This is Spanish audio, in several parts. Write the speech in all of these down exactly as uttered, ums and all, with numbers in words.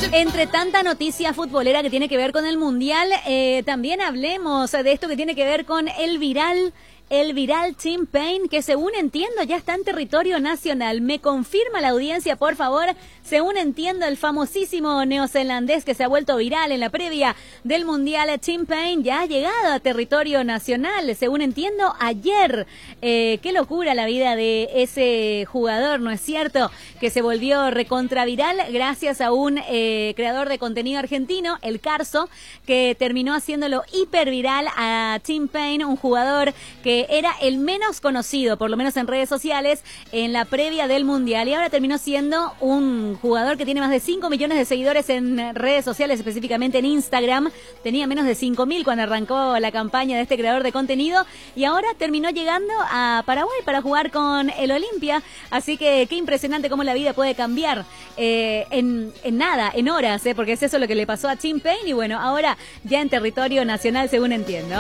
Entre tanta noticia futbolera que tiene que ver con el Mundial, eh, también hablemos de esto que tiene que ver con el viral. El viral Tim Paine, que según entiendo ya está en territorio nacional. Me confirma la audiencia, por favor. Según entiendo, el famosísimo neozelandés que se ha vuelto viral en la previa del Mundial, Tim Paine, ya ha llegado a territorio nacional. Según entiendo, ayer. Eh, qué locura la vida de ese jugador, ¿no es cierto? Que se volvió recontraviral gracias a un eh, creador de contenido argentino, el Carso, que terminó haciéndolo hiperviral a Tim Paine, un jugador que era el menos conocido, por lo menos en redes sociales, en la previa del Mundial. Y ahora terminó siendo un jugador que tiene más de cinco millones de seguidores en redes sociales, específicamente en Instagram. Tenía menos de cinco mil cuando arrancó la campaña de este creador de contenido. Y ahora terminó llegando a Paraguay para jugar con el Olimpia. Así que qué impresionante cómo la vida puede cambiar eh, en, en nada, en horas, eh, porque es eso lo que le pasó a Tim Paine. Y bueno, ahora ya en territorio nacional, según entiendo.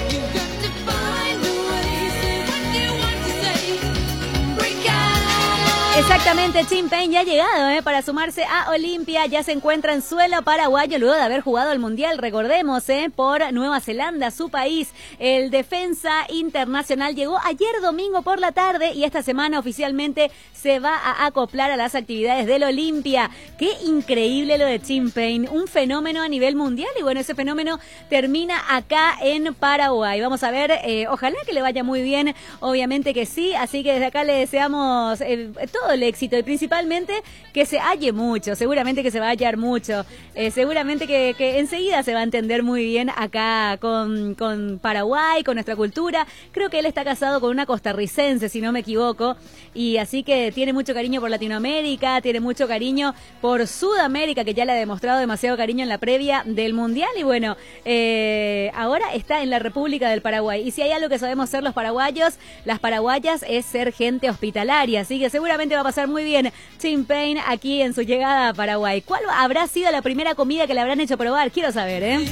Exactamente, Tim Paine ya ha llegado eh, para sumarse a Olimpia, ya se encuentra en suelo paraguayo luego de haber jugado el Mundial, recordemos, eh, por Nueva Zelanda, su país. El defensa internacional llegó ayer domingo por la tarde y esta semana oficialmente se va a acoplar a las actividades del Olimpia. Qué increíble lo de Tim Paine, un fenómeno a nivel mundial y bueno, ese fenómeno termina acá en Paraguay. Vamos a ver, eh, ojalá que le vaya muy bien, obviamente que sí, así que desde acá le deseamos eh, todo el éxito y principalmente que se halle mucho, seguramente que se va a hallar mucho, eh, seguramente que, que enseguida se va a entender muy bien acá con, con Paraguay, con nuestra cultura. Creo que él está casado con una costarricense, si no me equivoco, y así que tiene mucho cariño por Latinoamérica, tiene mucho cariño por Sudamérica, que ya le ha demostrado demasiado cariño en la previa del Mundial y bueno, eh, ahora está en la República del Paraguay. Y si hay algo que sabemos ser los paraguayos, las paraguayas, es ser gente hospitalaria, así que seguramente va a pasar muy bien Tim Paine aquí en su llegada a Paraguay. ¿Cuál habrá sido la primera comida que le habrán hecho probar? Quiero saber, ¿eh?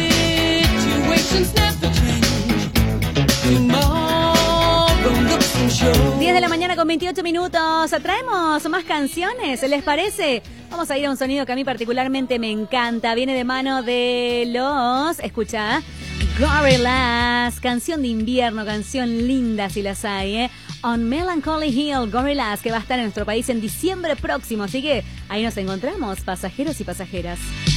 diez de la mañana con veintiocho minutos. Traemos más canciones, ¿les parece? Vamos a ir a un sonido que a mí particularmente me encanta. Viene de mano de los... Escucha, Gorillaz, canción de invierno, canción linda si las hay, ¿eh? On Melancholy Hill, Gorillaz, que va a estar en nuestro país en diciembre próximo. Así que ahí nos encontramos, pasajeros y pasajeras.